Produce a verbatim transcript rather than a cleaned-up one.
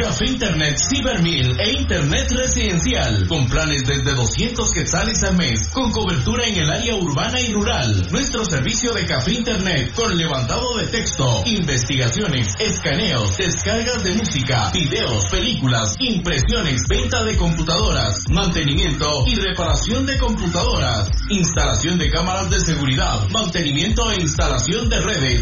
Café Internet Cibermil e Internet Residencial, con planes desde doscientos quetzales al mes, con cobertura en el área urbana y rural. Nuestro servicio de Café Internet, con levantado de texto, investigaciones, escaneos, descargas de música, videos, películas, impresiones, venta de computadoras, mantenimiento y reparación de computadoras, instalación de cámaras de seguridad, mantenimiento e instalación de redes,